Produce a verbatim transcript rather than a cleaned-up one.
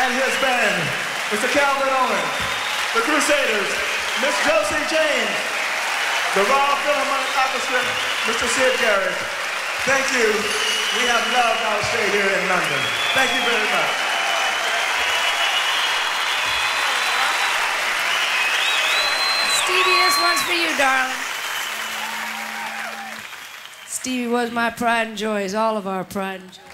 and his band, Mister Calvin Owens, the Crusaders, Miss Josie James, the Royal Philharmonic Orchestra, Mister Sid Garrett. Thank you. We have loved our stay here in London. Thank you very much. Stevie, this one's for you, darling. Stevie was my pride and joy, is all of our pride and joy.